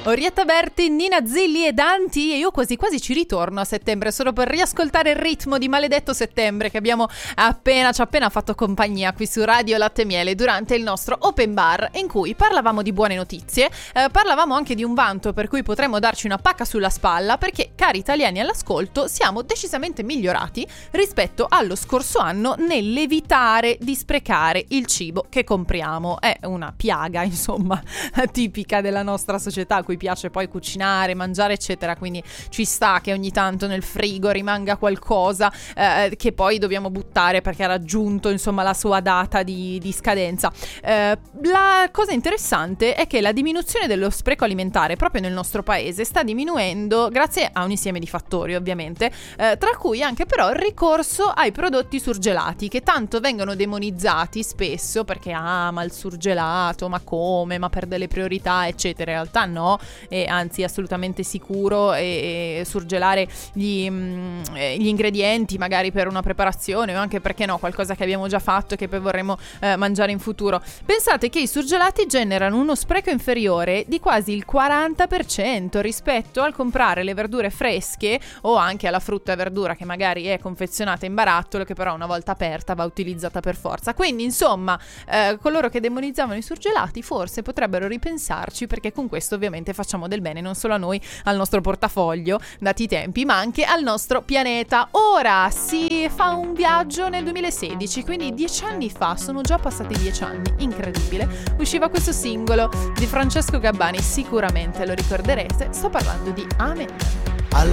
Orietta Berti, Nina Zilli e Danti, e io quasi quasi ci ritorno a settembre solo per riascoltare il ritmo di Maledetto Settembre che abbiamo ci ha appena fatto compagnia qui su Radio Latte e Miele durante il nostro open bar, in cui parlavamo di buone notizie, parlavamo anche di un vanto per cui potremmo darci una pacca sulla spalla, perché cari italiani all'ascolto siamo decisamente migliorati rispetto allo scorso anno nell'evitare di sprecare il cibo che compriamo. È una piaga, insomma, tipica della nostra società, a cui piace poi cucinare, mangiare eccetera, quindi ci sta che ogni tanto nel frigo rimanga qualcosa che poi dobbiamo buttare perché ha raggiunto insomma la sua data di scadenza. La cosa interessante è che la diminuzione dello spreco alimentare proprio nel nostro paese sta diminuendo grazie a un insieme di fattori ovviamente, tra cui anche però il ricorso ai prodotti surgelati, che tanto vengono demonizzati spesso perché ma il surgelato, ma come, ma per delle priorità eccetera. In realtà no, e anzi è assolutamente sicuro e surgelare gli ingredienti magari per una preparazione o anche, perché no, qualcosa che abbiamo già fatto e che poi vorremmo mangiare in futuro. Pensate che i surgelati generano uno spreco inferiore di quasi il 40% rispetto al comprare le verdure fresche o anche alla frutta e verdura che magari è confezionata in barattolo, che però una volta aperta va utilizzata per forza. Quindi insomma coloro che demonizzavano i surgelati forse potrebbero ripensarci, perché con questo ovviamente facciamo del bene non solo a noi, al nostro portafoglio, dati i tempi, ma anche al nostro pianeta. Ora si fa un viaggio nel 2016, quindi 10 anni fa, sono già passati 10 anni, incredibile, usciva questo singolo di Francesco Gabbani, sicuramente lo ricorderete, sto parlando di Amen.